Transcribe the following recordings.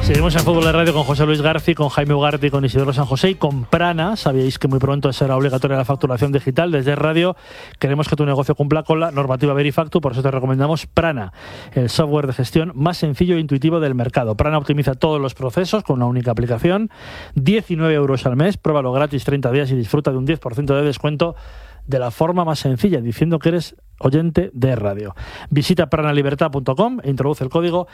Seguimos en Fútbol de Radio con José Luis García, con Jaime Ugarte, con Isidoro San José y con Prana. Sabíais que muy pronto será obligatoria la facturación digital. Desde Radio queremos que tu negocio cumpla con la normativa Verifactu, por eso te recomendamos Prana, el software de gestión más sencillo e intuitivo del mercado. Prana optimiza todos los procesos con una única aplicación. 19 euros al mes, pruébalo gratis 30 días y disfruta de un 10% de descuento de la forma más sencilla, diciendo que eres oyente de radio. Visita pranalibertad.com e introduce el código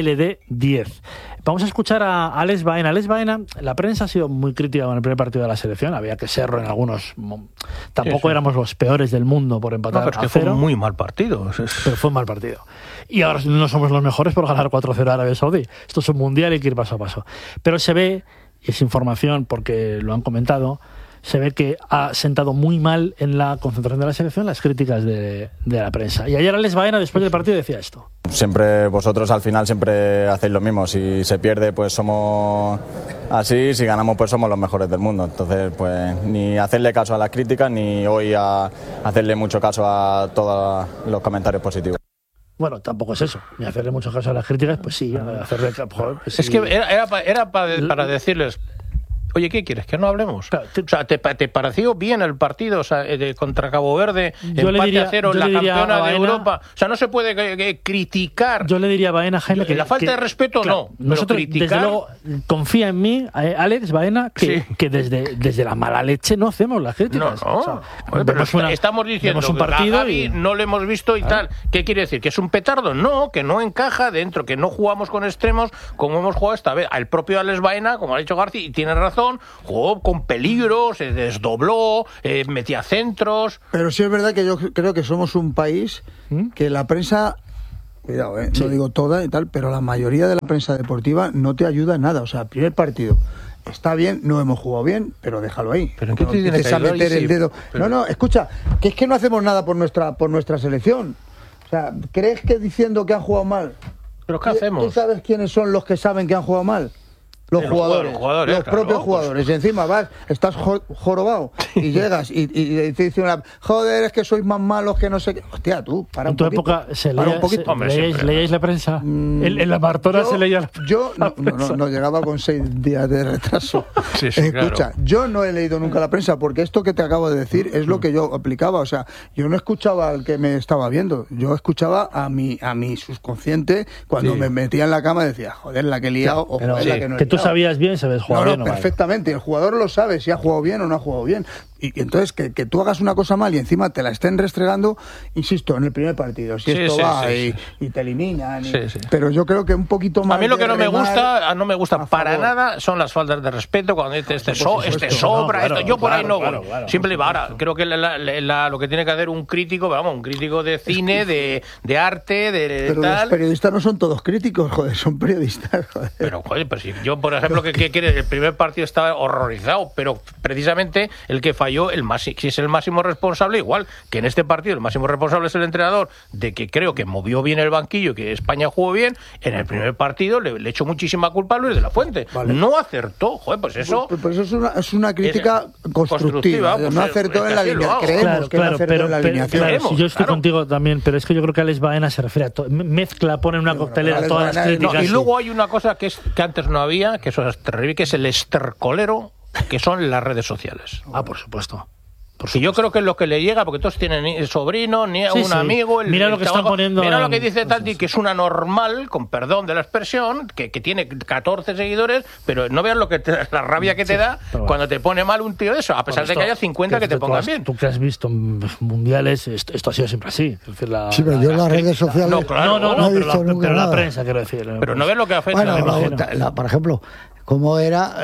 LD10. Vamos a escuchar a Alex Baena. Alex Baena, la prensa ha sido muy crítica con el primer partido de la selección, había que serlo en algunos. Tampoco éramos los peores del mundo por empatar pero es que a cero. Fue un muy mal partido. Pero fue un mal partido. Y ahora no somos los mejores por ganar 4-0 a Arabia Saudí. Esto es un mundial y hay que ir paso a paso. Pero se ve, y es información porque lo han comentado, se ve que ha sentado muy mal en la concentración de la selección las críticas de la prensa. Y ayer Alex Baena, después del partido, decía esto. Siempre vosotros al final siempre hacéis lo mismo. Si se pierde, pues somos así. Si ganamos, pues somos los mejores del mundo. Entonces, pues ni hacerle caso a las críticas, ni hoy a hacerle mucho caso a todos los comentarios positivos. Bueno, tampoco es eso. Ni hacerle mucho caso a las críticas, pues sí. Hacerle, joder, pues sí. Es que era para decirles... Oye, ¿qué quieres? ¿Que no hablemos? Claro, o sea, ¿te pareció bien el partido, o sea, contra Cabo Verde, empate a 0, la campeona de Europa? O sea, no se puede criticar. Yo le diría a Baena, Jaime, que... La falta de respeto, claro, no. Nosotros, pero criticar... desde luego, confía en mí, Alex Baena, que desde la mala leche no hacemos las críticas. No. O sea, pero estamos diciendo un partido que Gavi no lo hemos visto y tal. ¿Qué quiere decir? ¿Que es un petardo? No, que no encaja dentro, que no jugamos con extremos como hemos jugado esta vez. El propio Alex Baena, como ha dicho García, y tiene razón, jugó con peligro, se desdobló, metía centros. Pero sí es verdad que yo creo que somos un país que la prensa, cuidado, no digo toda y tal, pero la mayoría de la prensa deportiva no te ayuda en nada. O sea, el primer partido está bien, no hemos jugado bien, pero déjalo ahí. ¿Pero en qué te tiene que ayudar? Meter el dedo. Pero... No, escucha, que es que no hacemos nada por nuestra selección. O sea, ¿crees que diciendo que han jugado mal? ¿Pero qué hacemos? ¿Tú sabes quiénes son los que saben que han jugado mal? Los jugadores, los propios jugadores. Y encima estás jorobado y llegas y te dicen joder, es que sois más malos que no sé qué. Hostia, tú, para un poquito. En tu época leíais la prensa. En la Martora se leía la prensa. Yo no llegaba con 6 días de retraso. Sí, escucha, claro. Yo no he leído nunca la prensa porque esto que te acabo de decir es lo que yo aplicaba. O sea, yo no escuchaba al que me estaba viendo. Yo escuchaba a mi subconsciente cuando me metía en la cama y decía, joder, la que he liado o joder, la que no he liado. Tú sabías bien, sabes jugar bien o mal. Perfectamente, el jugador lo sabe si ha jugado bien o no ha jugado bien. Y entonces que tú hagas una cosa mal y encima te la estén restregando, insisto, en el primer partido, si esto va y te eliminan. Pero yo creo que un poquito más. A mí lo que no me gusta para nada son las faltas de respeto cuando dices este sobra, esto. Yo por ahí no voy. Siempre va. Ahora, creo que lo que tiene que hacer un crítico, un crítico de cine, de arte, pero tal. Los periodistas no son todos críticos, joder, son periodistas, joder. Pero si yo, por ejemplo, ¿qué quiere? El primer partido estaba horrorizado, pero precisamente el que falló, si es el máximo responsable, igual que en este partido el máximo responsable es el entrenador, de que creo que movió bien el banquillo y que España jugó bien. En el primer partido le echó muchísima culpa a Luis de la Fuente. Vale. No acertó, joder, pues eso... Pues eso es una crítica constructiva. Pues no acertó en la línea. Creemos que no acertó en la alineación. Yo estoy contigo también, pero es que yo creo que Alex Baena se refiere a todo. Mezcla, pone en una coctelera todas las críticas. Y luego hay una cosa que antes no había, que eso es terrible, que es el estercolero, que son las redes sociales. Por supuesto. Y yo creo que es lo que le llega, porque todos tienen el sobrino, ni un amigo. Mira lo que están poniendo. Mira lo que dice Tati, que es una normal, con perdón de la expresión, que tiene 14 seguidores, pero no veas la rabia que te da cuando te pone mal un tío de eso, a pesar de que haya 50 que te pongan bien. Tú que has visto mundiales, esto ha sido siempre así. Es decir, sí, pero yo en las redes sociales no he visto nunca nada. La prensa, quiero decir. Pero no ves lo que afecta. Bueno, por ejemplo, cómo era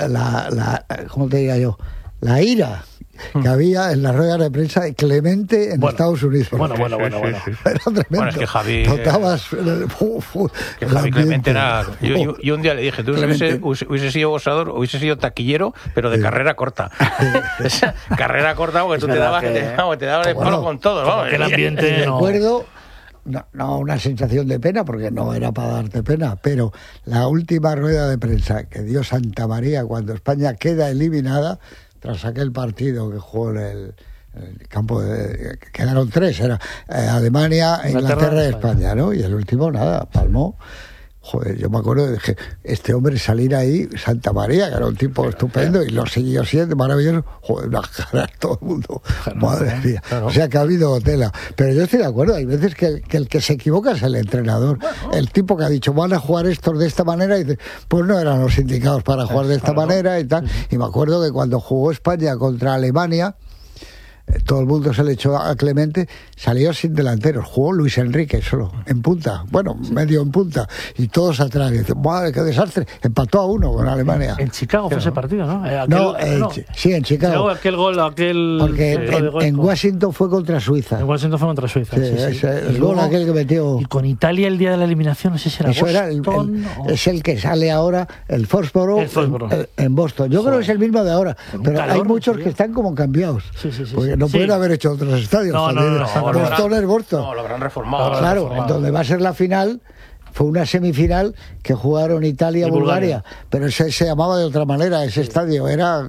¿cómo te diría yo? La ira que había en las ruedas de prensa de Clemente en Estados Unidos. Bueno. Era tremendo. Bueno, es que Javi... que Javi Clemente era... Yo un día le dije, tú hubiese sido boxeador, hubiese sido taquillero, pero de carrera corta. Carrera corta, porque tú te dabas el palo con todo. Vamos, el ambiente no... Recuerdo... No, una sensación de pena, porque no era para darte pena, pero la última rueda de prensa, que dio Santa María cuando España queda eliminada, tras aquel partido que jugó en el campo quedaron 3, era Alemania, Inglaterra y España, ¿no? Y el último, palmó. Joder, yo me acuerdo, dije, este hombre salir ahí, Santa María, que era un tipo estupendo, y lo siguió siendo maravilloso. Joder, las caras, todo el mundo. Madre mía. O sea, que ha habido tela. Pero yo estoy de acuerdo, hay veces que el que se equivoca es el entrenador. El tipo que ha dicho, van a jugar estos de esta manera, y dice, pues no eran los indicados para jugar de esta manera y tal. Y me acuerdo que cuando jugó España contra Alemania, todo el mundo se le echó a Clemente, salió sin delanteros, jugó Luis Enrique solo, en punta, medio en punta, y todos atrás, y dicen, madre, qué desastre, empató a 1 con Alemania. En Chicago fue ese partido, ¿no? Sí, en Chicago. Aquel gol, porque en Washington fue contra Suiza. En Washington fue contra Suiza, sí. El gol aquel que metió. Y con Italia el día de la eliminación, no sé si era Eso Boston. Es el que sale ahora, el Foxborough, en Boston. Yo creo que es el mismo de ahora, pero hay muchos que están como cambiados. Sí. No pueden haber hecho otros estadios. Boston es Boston. No, lo habrán reformado. Claro, en donde va a ser la final, fue una semifinal que jugaron Italia y Bulgaria, pero ese se llamaba de otra manera, ese estadio era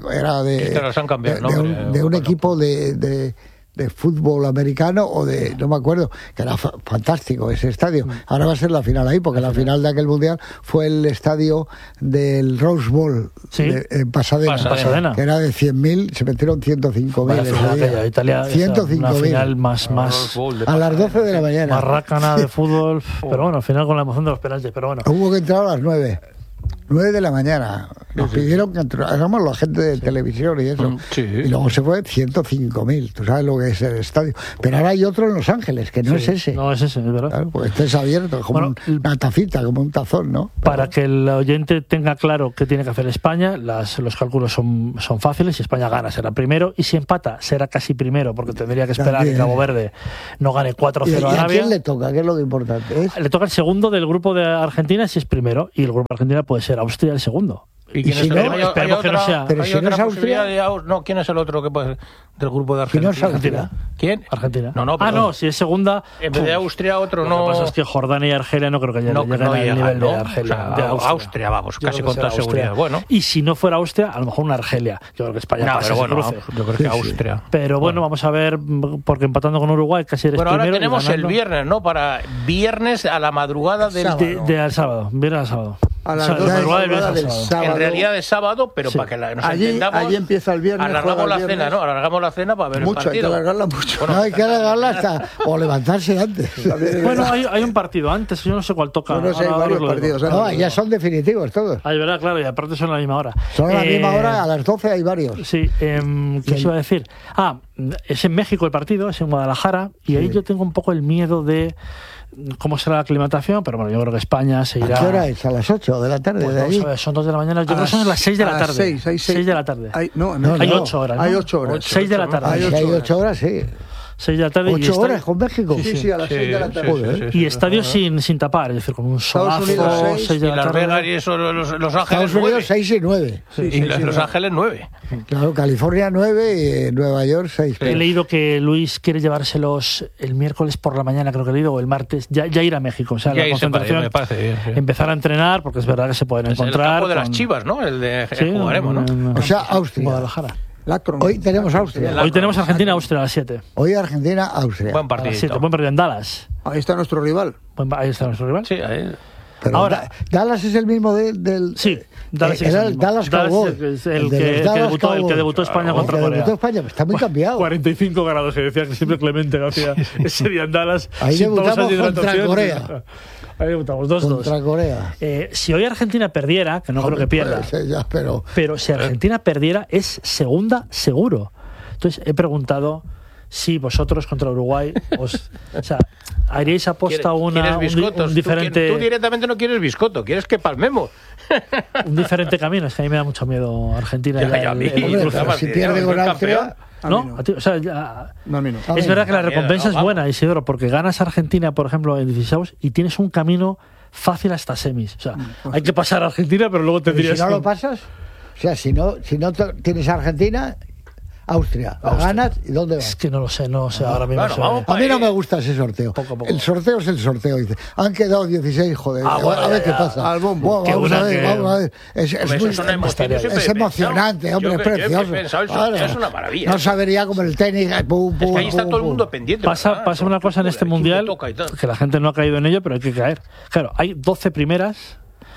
de un equipo de fútbol americano o de, no me acuerdo, que era fantástico ese estadio. Ahora va a ser la final ahí, porque la final de aquel mundial fue el estadio del Rose Bowl en Pasadena, que era de 100.000, se metieron 105.000. Italia 105.000. Final más a las 12 de la mañana. Más rácana de fútbol, pero bueno, al final con la emoción de los penaltis, pero bueno. Hubo que entrar a las 9 de la mañana. Nos pidieron que entráramos la gente de televisión y eso. Y luego se fue 105.000. Tú sabes lo que es el estadio. Pero ahora hay otro en Los Ángeles, que no es ese. No es ese, es verdad. Claro, pues este es abierto, como una tacita, como un tazón, ¿no? Para que el oyente tenga claro qué tiene que hacer España, los cálculos son fáciles. Si España gana, será primero. Y si empata, será casi primero, porque tendría que esperar que Cabo Verde no gane 4-0 a Arabia. ¿A quién le toca? ¿Qué es lo que importante es? Le toca el segundo del grupo de Argentina si es primero. Y el grupo de Argentina puede ser Austria el segundo. ¿Y quién es el otro? Esperemos que no sea. Pero si no es Austria. No, ¿quién es el otro que puede ser del grupo de Argentina? Si no es Austria. ¿Quién? Argentina. No, si es segunda. En vez de Austria, otro no. Lo que pasa es que Jordania y Argelia no creo que lleguen al nivel de Argelia. O sea, de Austria, vamos, casi con toda seguridad. Bueno. Y si no fuera Austria, a lo mejor una Argelia. Yo creo que España pasa ese cruce. Yo creo que Austria. Pero bueno, vamos a ver, porque empatando con Uruguay casi eres primero. Bueno, ahora tenemos el viernes, ¿no? Para viernes a la madrugada del sábado. Viernes al sábado. A las 2 del sábado. En realidad es sábado, pero para que nos entendamos. Allí empieza el viernes. Alargamos la cena, ¿no? Alargamos la cena para ver el partido. Hay que alargarla mucho. Bueno, no, hay que alargarla hasta o levantarse antes. Bueno, hay un partido antes, yo no sé cuál toca. No sé, hay varios partidos. No, ya son definitivos todos. Ay, verdad, claro, y aparte son a la misma hora. Son a la misma hora, a las 12 hay varios. Sí, ¿qué os iba a decir? Es en México el partido, es en Guadalajara, y ahí yo tengo un poco el miedo de cómo será la aclimatación, pero bueno, yo creo que España se irá. ¿A qué hora es? ¿A las 8 de la tarde? Pues de ahí? Son 2 de la mañana, yo creo que son las 6 de la tarde. 6 de la tarde. Hay 8 horas. Hay 8 horas. 6 de la tarde. Hay 8 horas, sí. 6 de la tarde. 8 horas con México. Sí, a las 6 de la tarde. Y estadio sin tapar, es decir, con un solazo. 6 de la tarde. Las Vegas y eso, Los Ángeles. Estados Unidos 6 y 9. Y Los Ángeles 9. Claro, California 9 y Nueva York 6. He leído que Luis quiere llevárselos el miércoles por la mañana, creo que he leído, o el martes, ya ir a México. O sea, la concentración, me parece bien, sí. Empezar a entrenar, porque es verdad que se pueden encontrar. El campo de las Chivas, ¿no? El de jugaremos, ¿no? O sea, Austria. Guadalajara. Hoy tenemos Austria. Hoy tenemos Argentina-Austria a las 7. Hoy Argentina-Austria. Buen partido. Buen partido en Dallas. Ahí está nuestro rival. Ahí está nuestro rival. Sí, ahí. Pero ahora, ¿Dallas es el mismo del...? Sí, Dallas era el Dallas Cowboys. El que debutó España contra Corea. Debutó España, está muy cambiado. 45 grados, que decía que siempre Clemente García ese día en Dallas. Ahí debutamos contra Corea. Ahí debutamos 2-2. Contra Corea. Si hoy Argentina perdiera, que no creo que pierda, pero si Argentina perdiera, es segunda seguro. Entonces he preguntado si vosotros contra Uruguay haríais aposta un diferente. Tú directamente no quieres biscotto, quieres que palmemos. Un diferente camino. Es que a mí me da mucho miedo Argentina. Si pierde con Austria. ¿No? A mí no. Es verdad que la recompensa es buena, Isidoro, porque ganas Argentina, por ejemplo, en 16 y tienes un camino fácil hasta semis. O sea, hay que pasar a Argentina, pero luego tendrías. Si no lo pasas, o sea, si no tienes Argentina, Austria. ¿La ganas y dónde vas? Es que no lo sé, ahora mismo. Bueno, vamos A mí no me gusta ese sorteo. Poco a poco. El sorteo es el sorteo. Dice, han quedado 16, joder. Bueno, a ver qué pasa. al bombo. Bueno, vamos a ver. Es Hombre, muy- eso es una emoción, yo siempre es he emocionante, pensado. hombre, Yo es he precioso. pensado, eso Claro. es una maravilla. No sabería como el tenis. Pum, Es que ahí está pum, todo el pum. mundo pendiente. Pasa ¿verdad? una cosa en este mundial Toca y tal. que la gente no ha caído en ello, pero hay que caer. Claro, hay 12 primeras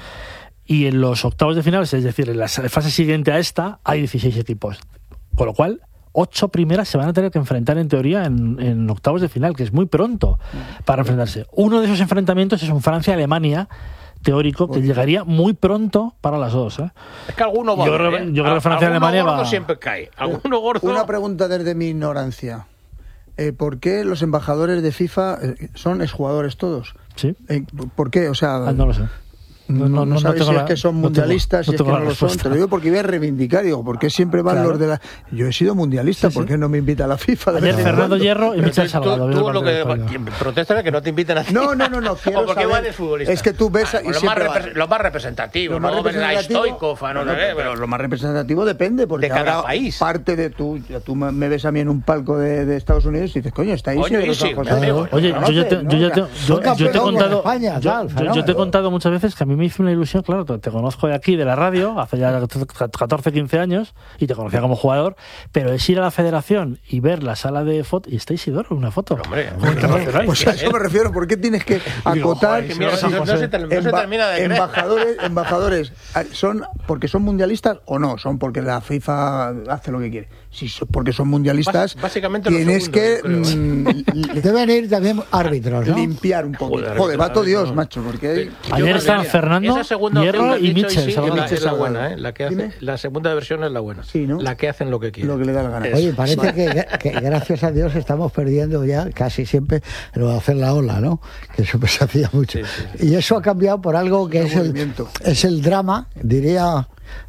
y en los octavos de finales, es decir, en la fase siguiente a esta, hay 16 equipos. Con lo cual, 8 primeras se van a tener que enfrentar en teoría en octavos de final, que es muy pronto para enfrentarse. Uno de esos enfrentamientos es un Francia-Alemania teórico que llegaría muy pronto para las dos. Es que alguno va. Yo creo que Francia y Alemania gordo va. siempre cae. Alguno gordo. Una pregunta desde mi ignorancia. ¿Por qué los embajadores de FIFA son exjugadores todos? Sí. ¿Por qué? O sea, No lo sé. no sabes tengo si la- es que son no tengo- mundialistas, no si es que tengo no la lo son. respuesta. Te lo digo porque voy a reivindicar. Digo, ¿por qué siempre van Claro. los de la...? Yo he sido mundialista, Sí, ¿por sí. qué no me invita a la FIFA? de Ayer vez en Fernando cuando? Hierro y Michel Salgado. Tú lo que España. protestas es que no te inviten a No, quiero ¿O por qué saber. van de futbolistas? Es que tú ves y lo, siempre más va. lo más representativo, Lo más no ves a representativo- Stoikov, a no sé Bueno, qué, pero lo más representativo depende, porque de cada ahora país. parte de tú me ves a mí en un palco de Estados Unidos y dices, coño, está ahí Coño, de los Isi, San José. claro. Oye, ¿Lo yo te conoces, he no? contado, España, yo te he contado muchas veces que a mí me hizo una ilusión, claro, te conozco de aquí, de la radio, hace ya 14, 15 años, y te conocía como jugador, pero es ir a la federación y ver la sala de fotos, y está Isidoro, una foto. Hombre, internacional. Pues a eso me refiero, ¿por qué tienes que acotar? joder, que mira, no se termina de creer. Embajadores, ¿son porque son mundialistas o no? ¿Son porque la FIFA hace lo que quiere? Si porque son mundialistas, Básicamente lo tienes segundo, que yo creo, Deben ir también árbitros, ¿no? limpiar un poquito. Joder, Joder, va todo Dios, no. macho, porque hay... Ayer estaban Fernando, esa segunda opción Hierro que has y dicho, Michel sí, Salgado. es la buena, ¿eh? Dime. La segunda versión es la buena. Sí, ¿no? La que hacen lo que quieren. lo que le da la gana. Oye, parece que gracias a Dios estamos perdiendo ya casi siempre lo de hacer la ola, ¿no? Que eso pues se hacía mucho. Y eso ha cambiado por algo que movimiento. es el drama, diría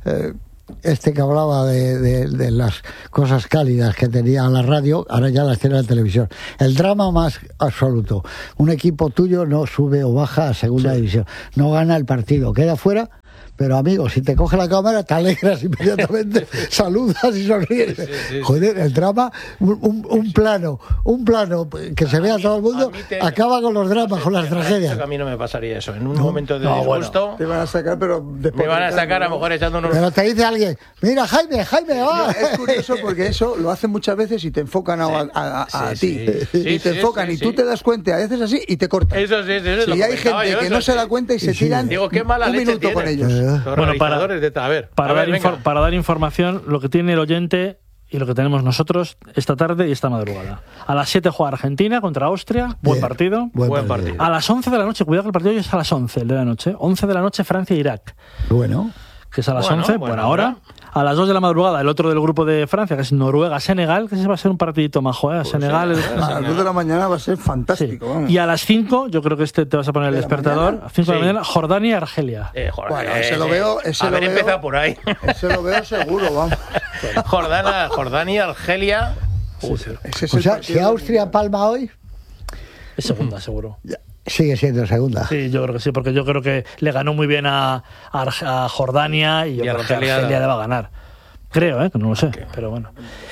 este que hablaba de las cosas cálidas que tenía la radio, ahora ya las tiene la televisión. El drama más absoluto. Un equipo tuyo no sube o baja a segunda división, no gana el partido, queda fuera. Pero amigo, si te coge la cámara, te alegras inmediatamente, saludas y sonríes. Joder, el drama, un plano que se vea a todo el mundo, acaba con los dramas, con las tragedias. A mí no me pasaría eso. En un momento de disgusto, Te van a sacar, pero después... me van a sacar a lo mejor echando unos... Pero te dice alguien, mira Jaime, va. Es curioso porque eso lo hacen muchas veces y te enfocan a ti. sí, Y te sí, enfocan sí, y tú sí. te das cuenta, haces así y te cortan. Eso sí, eso es lo Y que hay comentaba gente yo, que eso no se sí. da cuenta y se tiran Digo, qué mala un leche minuto tienen. con ellos. Los Bueno, realizadores de... A ver, venga. para dar información, lo que tiene el oyente y lo que tenemos nosotros esta tarde y esta madrugada. A las 7 juega Argentina contra Austria, buen Bien, partido. Buen partido. A las 11 de la noche, cuidado que el partido hoy es a las 11 el de la noche. 11 de la noche Francia-Irak, Bueno, que es a las Bueno, 11, buena buena hora. A las 2 de la madrugada, el otro del grupo de Francia, que es Noruega-Senegal, que ese va a ser un partidito majo, ¿eh? Senegal. A las 2 de la mañana va a ser Sí. fantástico. Vamos. Y a las 5, yo creo que te vas a poner el ¿De la despertador. mañana? A 5 de la Sí. mañana, Jordania-Argelia. Joder, Bueno, ese lo veo, ese haber lo veo. empezado por ahí. Ese lo veo seguro, vamos. Jordania, Argelia. Ese es o el sea, partido si Austria palma hoy, Es segunda, seguro. sigue siendo segunda. Sí, yo creo que sí, porque yo creo que le ganó muy bien a Jordania y yo Y creo que Argelia- Argelia le va a ganar. Creo, que no lo sé, pero bueno.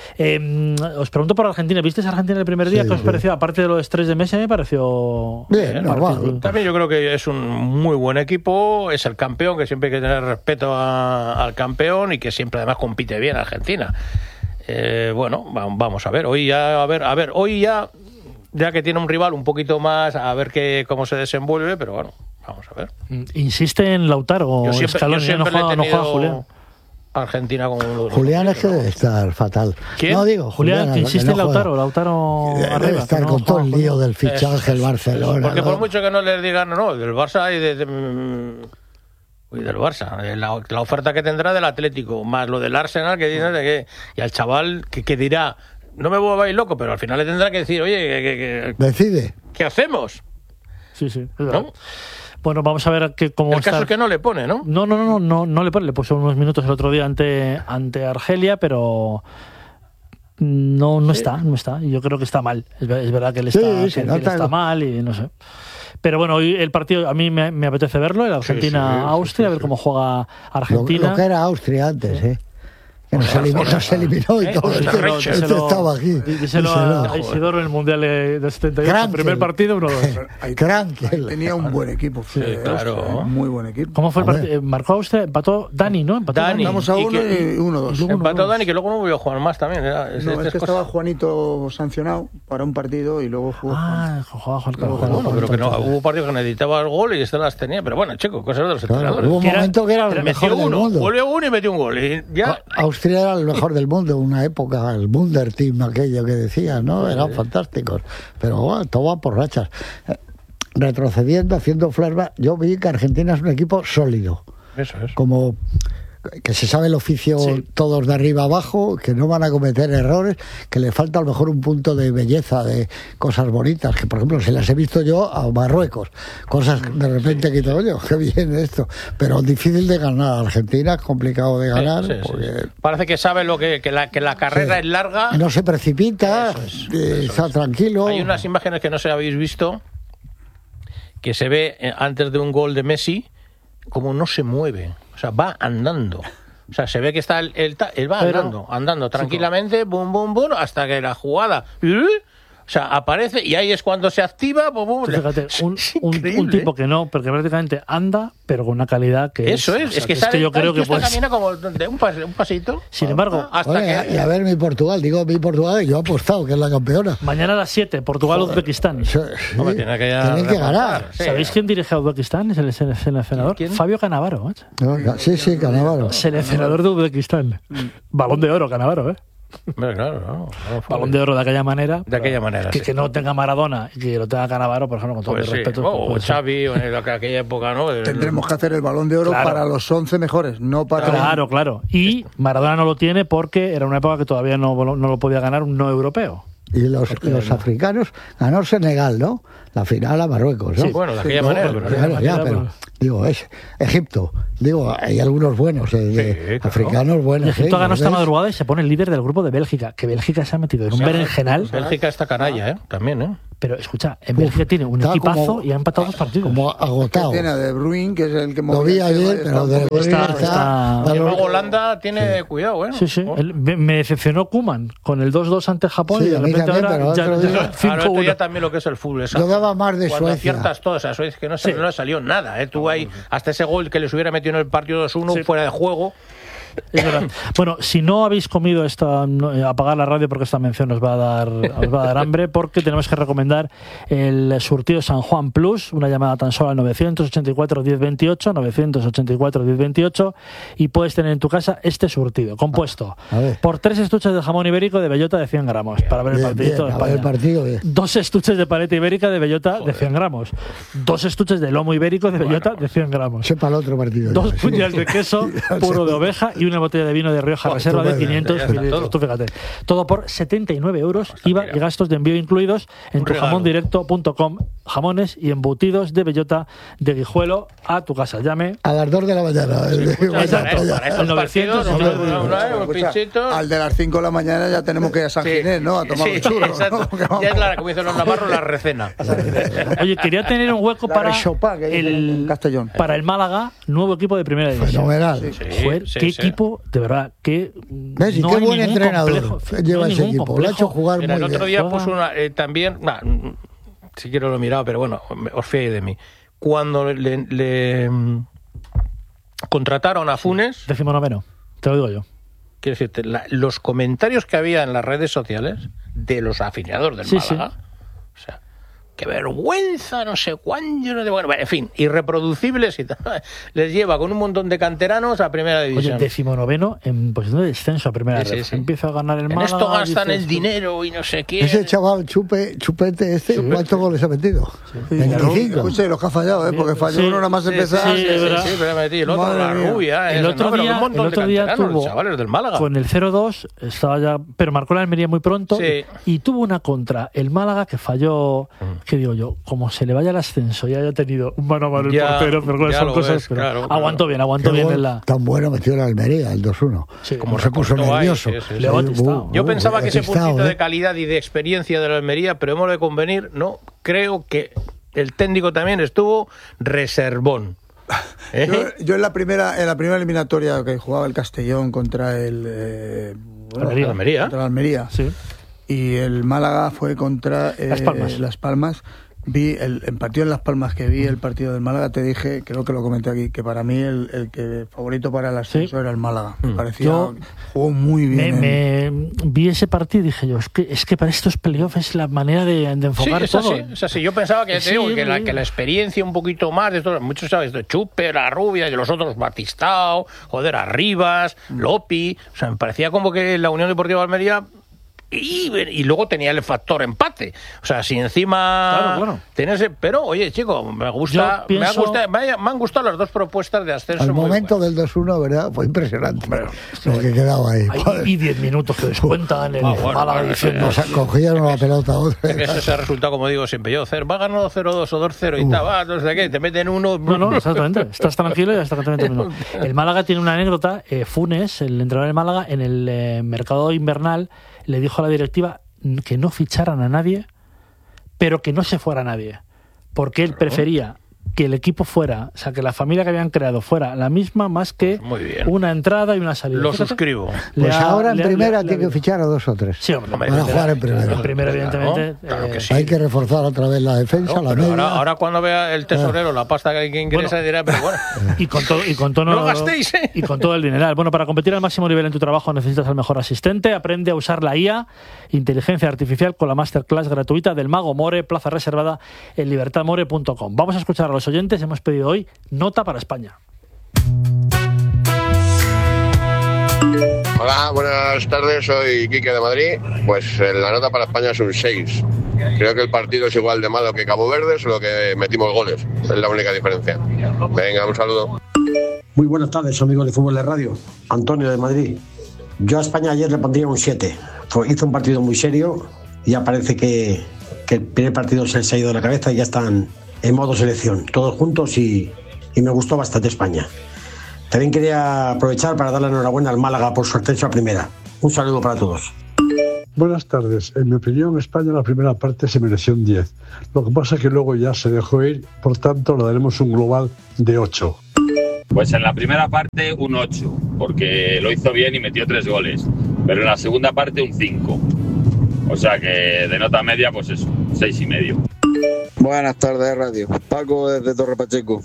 Os pregunto por Argentina. ¿Visteis a Argentina el primer día? Sí, ¿Qué os sí. pareció? Aparte de lo de estrés de Messi, me pareció... Bien, normal. partido. También yo creo que es un muy buen equipo, es el campeón, que siempre hay que tener respeto al campeón y que siempre además compite bien Argentina. Bueno, vamos a ver. Hoy ya, hoy ya que tiene un rival un poquito más, a ver cómo se desenvuelve, pero bueno, vamos a ver. Insiste en Lautaro. Yo siempre Scaloni, le he no juega tenido Julián. Argentina como uno de los Julián es que favoritos, debe estar fatal. ¿Quién? No digo, Julián, que insiste en no juega. Lautaro Debe arriba. estar que no con todo el juega lío Julián. del fichaje del Barcelona. Porque ¿no? por mucho que no les digan, no, del Barça y del Barça, la oferta que tendrá del Atlético, más lo del Arsenal, que dice que y al chaval que dirá, no me volváis loco, pero al final le tendrá que decir, oye, Decide. ¿qué hacemos? Sí, es verdad. ¿No? Bueno, vamos a ver cómo El está. caso es que no le pone, ¿no? No le pone. Le puso unos minutos el otro día ante Argelia, pero no está. Y yo creo que está mal. Es verdad que él está, Sí, se que él nota. está mal y no sé. Pero bueno, hoy el partido a mí me apetece verlo, el Argentina-Austria, a ver cómo juega Argentina. Lo que era Austria antes, ¿eh? que nos eliminó y todo. Este estaba aquí. Díselo a Isidoro en el Mundial de 78, primer partido 1-2. Tenía un buen equipo. Sí, claro. Muy buen equipo. ¿Cómo fue el partido? Marcó Austria, empató Dani, ¿no? Empató Dani. Vamos a 1 y 1-2. Empató Dani, que luego no volvió a jugar más también. Es que estaba Juanito sancionado para un partido y luego jugó. Jugaba Juan. Bueno, pero que no, hubo partidos que necesitaba el gol y este las tenía. Pero bueno, chico, cosas de los entrenadores. Hubo un momento que era el mejor del mundo. Volvió uno y metió un gol. Y ya... Austria era el mejor del mundo, una época, el Wunder Team, aquello que decían, ¿no? Eran fantásticos. Pero bueno, todo va por rachas. Retrocediendo, haciendo flashback, yo vi que Argentina es un equipo sólido. Eso es. Como que se sabe el oficio todos de arriba abajo, que no van a cometer errores, que le falta a lo mejor un punto de belleza, de cosas bonitas, que por ejemplo se las he visto yo a Marruecos, cosas de repente que digo, oye, qué bien esto, pero difícil de ganar. Argentina es complicado de ganar. Porque parece que sabe lo que la carrera es larga. No se precipita, está tranquilo. Hay unas imágenes que no sé si habéis visto, que se ve antes de un gol de Messi, como no se mueve. O sea, va andando. O sea, se ve que está él va andando tranquilamente, bum, bum, bum, hasta que la jugada, o sea, aparece y ahí es cuando se activa. Bum, fíjate, un tipo que no, porque prácticamente anda, pero con una calidad que eso es. O sea, es que yo creo que camina como de un pasito. Sin embargo, y a ver mi Portugal, que yo he apostado que es la campeona. Mañana a las 7, Portugal-Uzbekistán. Sí. Tienen que ganar. ¿Sabéis quién dirige a Uzbekistán? Es el seleccionador. ¿Quién? Cannavaro, macho. Sí, Cannavaro. Seleccionador de Uzbekistán. Balón de oro, Cannavaro, ¿eh? Claro, Balón de oro de aquella manera. De aquella manera. Que no tenga Maradona y que lo tenga Cannavaro, por ejemplo, con todo el respeto. O Xavi, o en aquella época, ¿no? Tendremos que hacer el Balón de oro para los 11 mejores, no para. Claro. Y Maradona no lo tiene porque era una época que todavía no lo podía ganar un no europeo. Y los africanos ganó Senegal, ¿no? La final a Marruecos, ¿no? Sí, bueno, de aquella manera. Pero digo, es Egipto. Digo, hay algunos buenos, africanos buenos. Egipto ganó esta madrugada y se pone el líder del grupo de Bélgica, que Bélgica se ha metido en un berenjenal. Bélgica está canalla, también, Pero escucha, en Bélgica tiene un equipazo y ha empatado 2 partidos. Como agotado. Tiene a De Bruyne, que es el que lo vi ayer, pero De Bruyne está. Y luego Holanda tiene cuidado, Sí. Me decepcionó Koeman con el 2-2 ante Japón y de repente ahora ya 5-1. Ya también lo que es el fútbol. Yo daba más de cuando Suecia. Aciertas todas a Suecia, que no le salió nada. Tú ahí, hasta ese gol que les hubiera metido en el partido 2-1 fuera de juego. Es verdad. Bueno, si no habéis comido apagar la radio porque esta mención os va a dar hambre, porque tenemos que recomendar el surtido San Juan Plus, una llamada tan solo al 984 1028, 984 1028, y puedes tener en tu casa este surtido, compuesto por 3 estuches de jamón ibérico de bellota de 100 gramos, para ver el partidito de España. 2 estuches de paleta ibérica de bellota de 100 gramos, 2 estuches de lomo ibérico de bellota de 100 gramos, sepa el otro partido. 2 puñadas de queso puro de oveja y una botella de vino de Rioja Reserva de 500 mililitros. Tú fíjate, todo por 79 euros, IVA y gastos de envío incluidos en tujamondirecto.com. Jamones y embutidos de bellota de Guijuelo a tu casa. Llame a las 2 de la mañana. Al 900, al de las 5 de la mañana ya tenemos que ir a San Ginés, ¿no? A tomar un churro. Ya es como dicen los navarros, la recena. Oye, quería tener un hueco para el Málaga, nuevo equipo de primera división. Fenomenal. Joder, qué equipo, de verdad, qué buen entrenador lleva ese equipo. Lo ha hecho jugar muy bien. El otro día puso también, si quiero lo he mirado, pero bueno, os fiéis de mí. Cuando le contrataron a Funes... 19º, te lo digo yo. Quiero decirte, los comentarios que había en las redes sociales de los aficionados del Málaga, o sea, qué vergüenza, no sé cuándo, bueno, en fin, irreproducibles y tal. Les lleva con un montón de canteranos a primera división. Oye, 19º en posición de descenso a primera división. Empieza a ganar el Málaga. En esto gastan el dinero y no sé qué. Ese chaval Chupete ¿cuántos goles ha metido? 25. Escuche, los que ha fallado, porque falló uno nada más empezar. Sí, pero ha metido el otro, la rubia. El otro día tuvo, chavales del Málaga. Con el 0-2, estaba ya, pero marcó la Almería muy pronto y tuvo una contra el Málaga que falló. Que digo yo, como se le vaya el ascenso y haya tenido un mano a mano el portero, pero son cosas. Pero aguantó bien en la. Tan bueno metió la Almería, el 2-1. Sí, como se puso nervioso. Yo pensaba que ese puntito de calidad y de experiencia de la Almería, pero hemos de convenir, no, creo que el técnico también estuvo reservón. Yo en la primera eliminatoria que jugaba el Castellón contra el Almería. Contra el Almería. Sí. Y el Málaga fue contra Las Palmas. Vi el partido en Las Palmas, que vi el partido del Málaga, te dije, creo que lo comenté aquí, que para mí el que favorito para el ascenso era el Málaga. Me parecía, jugó muy bien. Me vi ese partido y dije yo, es que para estos playoffs es la manera de enfocar todo. Es así. Yo pensaba que, que la experiencia un poquito más de todos, muchos sabes, de Chuper, a Rubia, y de los otros Batistao, a Rivas, Lopi, o sea, me parecía como que la Unión Deportiva de Almería. Y luego tenía el factor empate. O sea, si encima tenía ese, pero oye, chico, me han gustado las dos propuestas de ascenso. Al momento del 2-1, ¿verdad? Fue impresionante lo que quedaba ahí. Y 10 minutos que descuentan el Málaga diciendo. Cogieron la pelota otra. Es que ese es el resultado, como digo siempre yo, va ganando 0-2 o 2-0 y tal, no sé qué, te meten uno. No, exactamente. Estás tranquilo y hasta que te meten uno. El Málaga tiene una anécdota. Funes, el entrenador del Málaga, en el mercado invernal, le dijo a la directiva que no ficharan a nadie, pero que no se fuera nadie, porque él prefería que el equipo fuera, o sea, que la familia que habían creado fuera la misma, más que una entrada y una salida. Lo suscribo. Pues ahora en primera tiene que fichar a 2 o 3. Sí, hombre, van a jugar en primera. En primera, evidentemente. Claro que sí. Hay que reforzar otra vez la defensa, la media. Ahora cuando vea el tesorero la pasta que ingresa, dirá, pero bueno. Y con todo, no gastéis, y con todo el dineral. Bueno, para competir al máximo nivel en tu trabajo necesitas al mejor asistente. Aprende a usar la IA, inteligencia artificial, con la masterclass gratuita del Mago More, plaza reservada en libertadmore.com. Vamos a escuchar a los oyentes. Hemos pedido hoy nota para España. Hola, buenas tardes, soy Quique de Madrid. Pues la nota para España es un 6. Creo que el partido es igual de malo que Cabo Verde, solo que metimos goles. Es la única diferencia. Venga, un saludo. Muy buenas tardes, amigos de Fútbol de Radio. Antonio de Madrid. Yo a España ayer le pondría un 7. Hizo un partido muy serio y ya parece que el primer partido se les ha ido de la cabeza y ya están en modo selección, todos juntos, y me gustó bastante España. También quería aprovechar para darle enhorabuena al Málaga por su ascenso a primera. Un saludo para todos. Buenas tardes. En mi opinión, España en la primera parte se mereció un 10. Lo que pasa es que luego ya se dejó ir, por tanto le daremos un global de 8. Pues en la primera parte un 8, porque lo hizo bien y metió 3 goles. Pero en la segunda parte un 5. O sea que de nota media, pues eso, 6,5. Buenas tardes, Radio. Paco desde Torre Pacheco.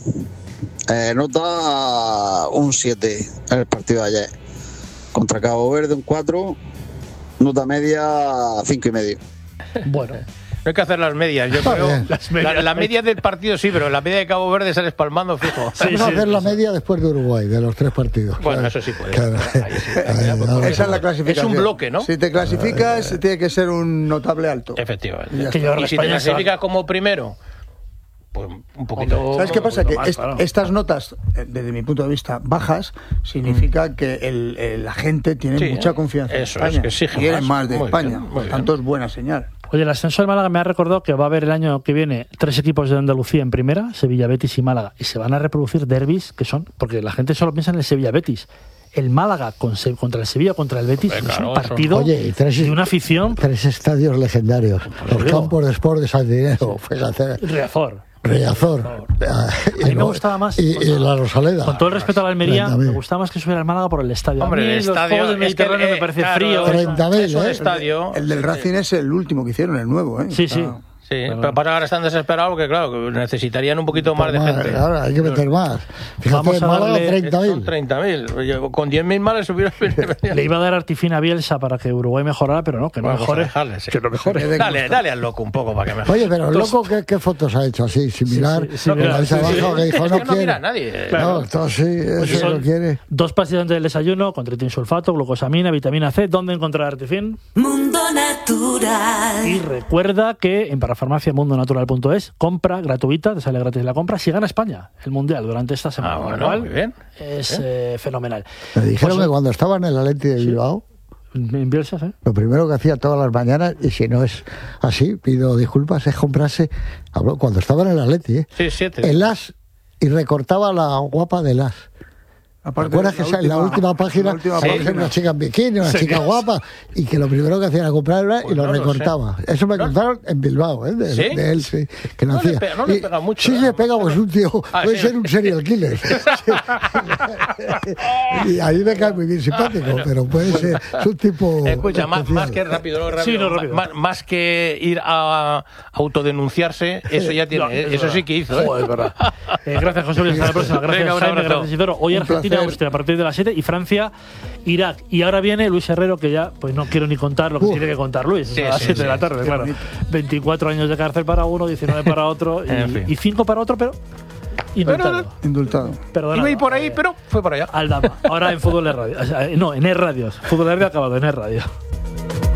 Nota un 7 en el partido de ayer. Contra Cabo Verde un 4. Nota media 5,5. Bueno. No hay que hacer las medias, yo creo. La media del partido sí, pero la media de Cabo Verde sales palmando fijo. Vamos a hacer la media después de Uruguay, de los 3 partidos. Bueno, eso sí puede. Claro. Esa es la clasificación. Es un bloque, ¿no? Si te clasificas, tiene que ser un notable alto. Efectivamente. Y si te clasificas como primero, pues un poquito. ¿Sabes qué pasa? Que más, claro. Estas notas, desde mi punto de vista, bajas, significa que la gente tiene mucha confianza en España. Es que exigen quieren más de España. Bien, Por tanto, es buena señal. Oye, el ascenso del Málaga me ha recordado que va a haber el año que viene 3 equipos de Andalucía en primera, Sevilla, Betis y Málaga, y se van a reproducir derbis que son, porque la gente solo piensa en el Sevilla-Betis. El Málaga contra el Sevilla, contra el Betis, es un partido de una afición. 3 estadios legendarios. Los campos de Sport de Sardinero. Riazor. A mí me gustaba más. Y la Rosaleda. Con todo el respeto a la Almería, me gustaba más que subiera al Málaga por el estadio. Hombre, el estadio. Los juegos del Mediterráneo me parece frío. 30.000, El del Racing es el último que hicieron, el nuevo, ¿eh? Sí, sí. Sí, pero para ahora están desesperados porque, claro, necesitarían un poquito más de gente. Ahora hay que meter más. Fíjate, vamos a darle 30.000. 30.000. Con 10.000 males hubiera... Le iba a dar Artifina a Bielsa para que Uruguay mejorara, pero no, que no mejore. Que no mejore. Dale al loco un poco para que mejore. Oye, pero el loco, ¿qué fotos ha hecho así? Similar. Abajo que dijo, no mira a nadie. Claro. No, todo sí, eso lo quiere. 2 pastillas antes del desayuno, con tritinsulfato, glucosamina, vitamina C. ¿Dónde encontrar Artifin? Mundo Natural. Y recuerda que en parafarmaciamundonatural.es, compra gratuita, te sale gratis la compra, si gana España el Mundial durante esta semana. Bueno, muy bien. Es fenomenal. Me dijeron que cuando estaba en el Atleti de Bilbao, en Bielsa, ¿sí? Lo primero que hacía todas las mañanas, y si no es así, pido disculpas, es comprarse, cuando estaba en el Atleti, el as, y recortaba la guapa del as. ¿Te acuerdas que en la última página aparece una chica en bikini, una chica guapa, y que lo primero que hacía era comprarla y lo recortaba? Eso me contaron en Bilbao, de él, sí, que lo hacía. No le pega mucho. Sí, le pega, pues un tío, puede ser un serial killer. Y ahí me cae muy bien simpático, pero puede ser un tipo. Escucha, más que rápido, más que ir a autodenunciarse, eso ya tiene, eso sí que hizo. Joder, es verdad. Gracias, José Luis. Hasta la próxima. Gracias, Jaime. Gracias, Isidoro. Hoy Argentina, Austria a partir de las 7 y Francia, Irak. Y ahora viene Luis Herrero, que ya pues no quiero ni contar lo que tiene que contar Luis. A las 7 de la tarde, claro. 24 años de cárcel para uno, 19 para otro y 5 para otro, pero indultado. Iba a ir por ahí, pero fue por allá. Aldama. Ahora en Fútbol de Radio. No, en E-Radios. Fútbol de Radio acabado en E-Radio.